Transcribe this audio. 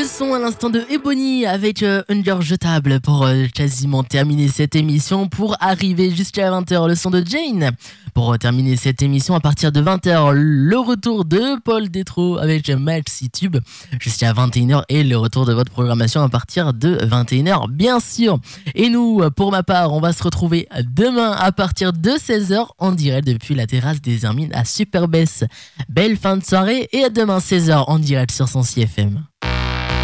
son à l'instant de Ebony avec Under Jetable pour quasiment terminer cette émission, pour arriver jusqu'à 20h le son de Jane. Pour terminer cette émission à partir de 20h, le retour de Paul Détro avec Maxi Tube jusqu'à 21h et le retour de votre programmation à partir de 21h bien sûr. Et nous, pour ma part, on va se retrouver demain à partir de 16h en direct depuis la terrasse des Hermines à Superbès. Belle fin de soirée et à demain 16h en direct sur son CFM.